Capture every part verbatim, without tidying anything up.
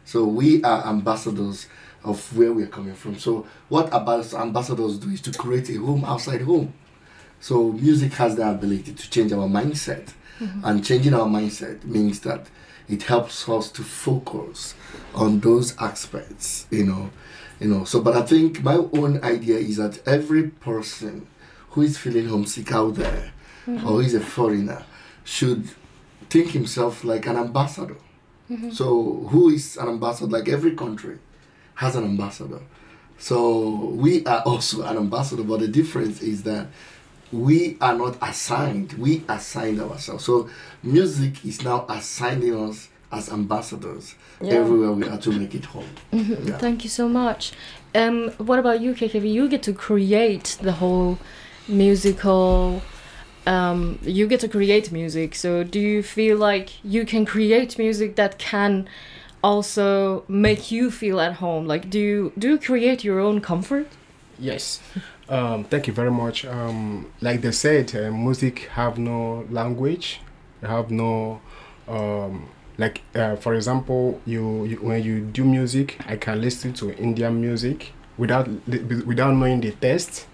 So we are ambassadors of where we're coming from. So what ambas- ambassadors do is to create a home outside home. So music has the ability to change our mindset. Mm-hmm. And changing our mindset means that it helps us to focus on those aspects, you know, you know. So, but I think my own idea is that every person who is feeling homesick out there, mm-hmm. or is a foreigner, should think himself like an ambassador. Mm-hmm. So, who is an ambassador? Like every country has an ambassador. So, we are also an ambassador, but the difference is that we are not assigned, we assigned ourselves. So music is now assigning us as ambassadors, yeah. everywhere we are to make it home. Mm-hmm. Yeah. Thank you so much. Um, what about you, K K V? You get to create the whole musical, um, you get to create music. So do you feel like you can create music that can also make you feel at home? Like, do you, do you create your own comfort? Yes. Um, thank you very much. Um, like they said, uh, music have no language, have no, um, like uh, for example, you, you when you do music, I can listen to Indian music without without knowing the text.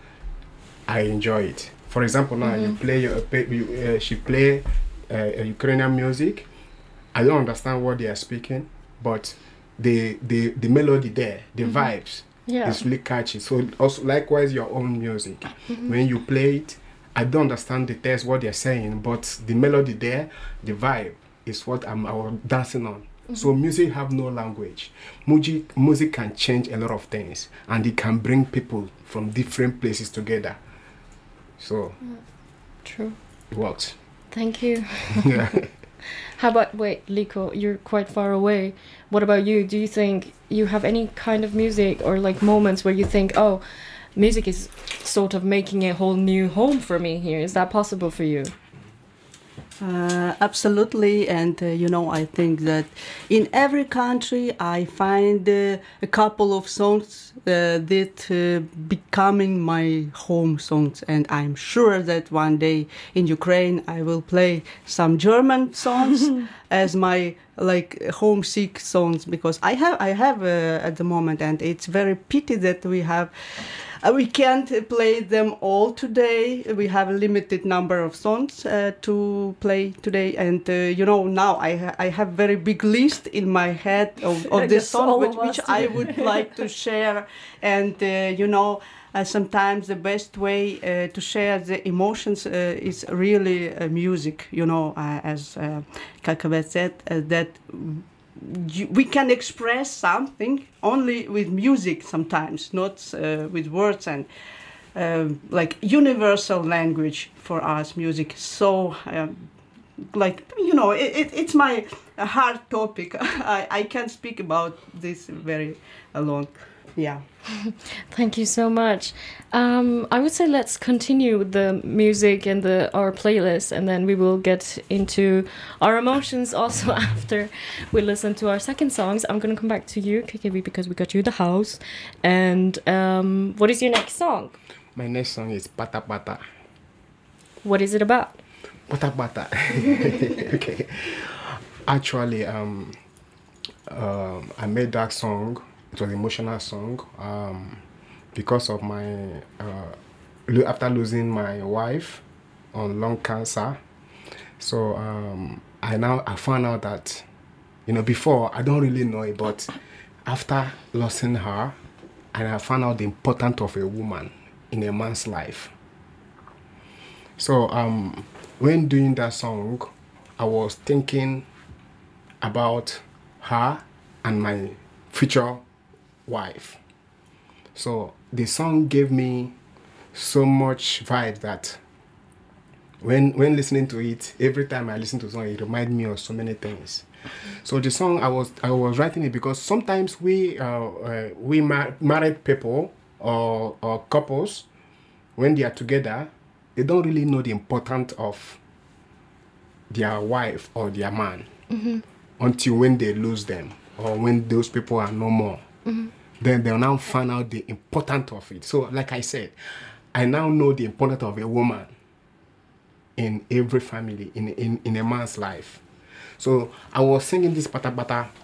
I enjoy it. For example, now mm-hmm. you play your you, uh, she play uh, Ukrainian music. I don't understand what they are speaking, but the the the melody there, the mm-hmm. vibes. Yeah. It's really catchy. So also likewise your own music. Mm-hmm. When you play it, I don't understand the text, what they're saying, but the melody there, the vibe is what I'm, I'm dancing on. Mm-hmm. So music have no language. Music, music can change a lot of things, and it can bring people from different places together. So yeah. True. It works. Thank you. Yeah. How about, wait, Liko, you're quite far away. What about you? Do you think you have any kind of music or like moments where you think, oh, music is sort of making a whole new home for me here? Is that possible for you? Uh, absolutely, and uh, you know, I think that in every country I find uh, a couple of songs uh, that uh, becoming my home songs, and I'm sure that one day in Ukraine I will play some German songs as my like homesick songs, because I have I have uh, at the moment, and it's very pity that we have. Uh, we can't play them all today. We have a limited number of songs uh, to play today, and uh, you know, now I ha- I have very big list in my head of, of this song which, which I would like to share, and uh, you know, uh, sometimes the best way uh, to share the emotions uh, is really uh, music. You know, uh, as uh, K K V said, uh, that. We can express something only with music sometimes, not uh, with words, and uh, like universal language for us, music. So, um, like, you know, it, it, it's my hard topic. I, I can't speak about this very long. Yeah. Thank you so much. Um, I would say let's continue with the music and the our playlist, and then we will get into our emotions also after we listen to our second songs. I'm gonna come back to you, K K V, because we got you the house. And um, what is your next song? My next song is Pata Pata. What is it about? Pata Pata. Okay. Actually, um, um, I made that song. It was an emotional song um, because of my, uh, after losing my wife on lung cancer. So um, I now, I found out that, you know, before I don't really know it, but after losing her, and I found out the importance of a woman in a man's life. So um, when doing that song, I was thinking about her and my future wife. So the song gave me so much vibe that when when listening to it, every time I listen to the song, it reminds me of so many things. So the song I was I was writing it because sometimes we uh, uh, we mar- married people or or couples, when they are together, they don't really know the importance of their wife or their man mm-hmm. until when they lose them or when those people are no more. Mm-hmm. Then they'll now find out the importance of it. So, like I said, I now know the importance of a woman in every family, in, in, in a man's life. So, I was singing this Pata Pata